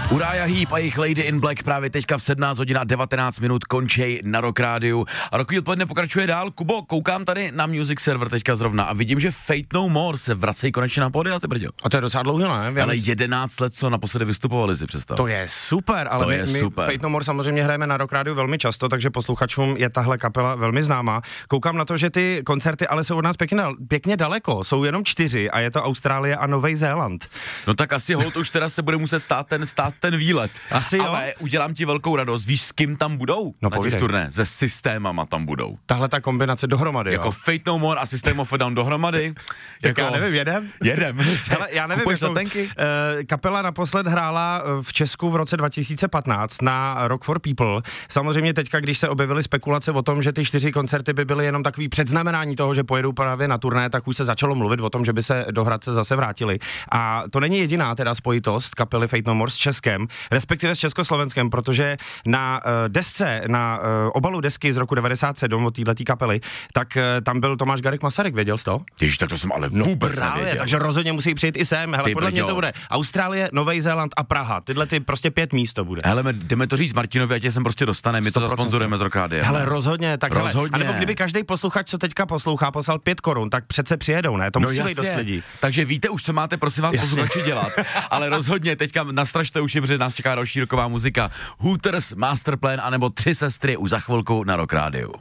Uriah Heep a jejich Lady in Black právě teďka v 17:19 končej na Rock Rádiu. A rokový odpoledne pokračuje dál. Kubo, koukám tady na Music Server teďka zrovna a vidím, že Fate No More se vracejí konečně na pódia, ty brďo. A to je docela dlouho, ne? Ale 11 let, co naposledy vystupovali, si představ. To je super, ale to je super. Fate No More samozřejmě hrajeme na Rock Rádiu velmi často, takže posluchačům je tahle kapela velmi známá. Koukám na to, že ty koncerty ale jsou od nás pěkně daleko, jsou jenom 4 a je to Austrálie a Nový Zéland. No tak asi holt už teda se bude muset stát ten výlet. Asi jo. Ale udělám ti velkou radost, víš, s kým tam budou? No, na těch turné, se Systémama tam budou. Tahle ta kombinace dohromady, jako jo? Fate No More a System of a Down dohromady. Tak já nevím, jedem. Ale já nevím, kapela naposled hrála v Česku v roce 2015 na Rock for People. Samozřejmě teďka, když se objevily spekulace o tom, že ty 4 koncerty by byly jenom takový předznamenání toho, že pojedou právě na turné, tak už se začalo mluvit o tom, že by se do Hradce zase vrátili. A to není jediná teda spojitost kapely Fate No More s Českem, respektive s Československem, protože na desce, na obalu desky z roku 97 od této kapely, tak tam byl Tomáš Garrigue Masaryk, věděl jsi to? Ježiš, tak to jsem ale vůbec nevěděl. Takže rozhodně musí přijít i sem. Hele, podle mě to bude Austrálie, Nový Zéland a Praha. Tyhle ty prostě 5 míst to bude. Hele, jdeme to říct Martinovi, ať sem prostě dostane, my to zasponzorujeme z Rock Rádia. Hele, rozhodně, tak rozhodně. A nebo kdyby každý posluchač, co teďka poslouchá, poslal 5 korun, tak přece přijedou, ne? To musí být dost lidí. Takže víte už, co máte, prosím vás, posluchači dělat. Ale rozhodně teďka nastražte uši, protože nás čeká další roková muzika. Hooters, Masterplan anebo 3 sestry už za chvilku na Rock Rádiu.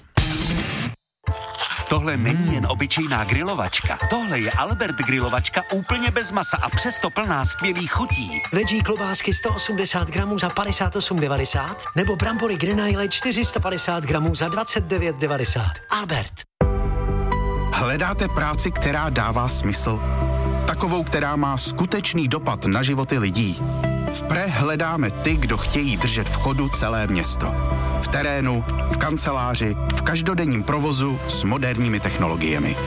Tohle není jen obyčejná grilovačka. Tohle je Albert grilovačka úplně bez masa a přesto plná skvělých chutí. Veggie klobásky 180 gramů za 58,90 nebo brambory Grenaille 450 gramů za 29,90. Albert. Hledáte práci, která dává smysl? Takovou, která má skutečný dopad na životy lidí. V Pre hledáme ty, kdo chtějí držet v chodu celé město. V terénu, v kanceláři, v každodenním provozu s moderními technologiemi.